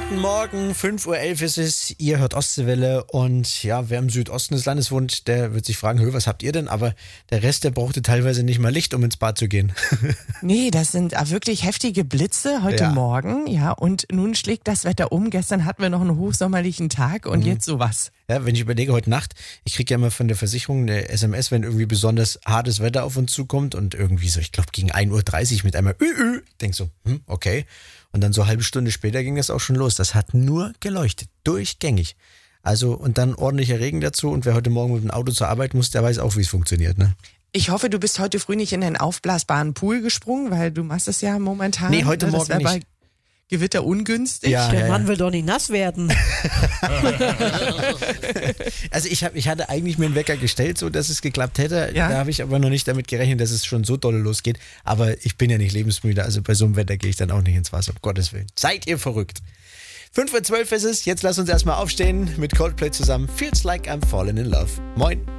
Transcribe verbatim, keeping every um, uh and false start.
Guten Morgen, fünf Uhr elf ist es, ihr hört Ostseewelle und ja, wer im Südosten des Landes wohnt, der wird sich fragen, hö, was habt ihr denn? Aber der Rest, der brauchte teilweise nicht mal Licht, um ins Bad zu gehen. Nee, das sind wirklich heftige Blitze heute Ja. Morgen, ja, und nun schlägt das Wetter um. Gestern hatten wir noch einen hochsommerlichen Tag und Mhm. jetzt sowas. Ja, wenn ich überlege, heute Nacht, ich kriege ja immer von der Versicherung eine S M S, wenn irgendwie besonders hartes Wetter auf uns zukommt und irgendwie so, ich glaube gegen ein Uhr dreißig mit einmal, ü, ü. Ich denk so, hm, okay. Und dann so eine halbe Stunde später ging das auch schon los. Das hat nur geleuchtet, durchgängig. Also und dann ordentlicher Regen dazu und wer heute Morgen mit dem Auto zur Arbeit muss, der weiß auch, wie es funktioniert, ne? Ich hoffe, du bist heute früh nicht in einen aufblasbaren Pool gesprungen, weil du machst es ja momentan. Nee, heute ne? Das Morgen wär bei nicht. Gewitter ungünstig. Ja, Der ja, Mann ja. will doch nicht nass werden. Also ich, hab, ich hatte eigentlich mir einen Wecker gestellt, so dass es geklappt hätte. Ja. Da habe ich aber noch nicht damit gerechnet, dass es schon so dolle losgeht. Aber ich bin ja nicht lebensmüde, also bei so einem Wetter gehe ich dann auch nicht ins Wasser, um Gottes Willen. Seid ihr verrückt? fünf Uhr zwölf ist es, jetzt lass uns erstmal aufstehen mit Coldplay zusammen. Feels like I'm falling in love. Moin.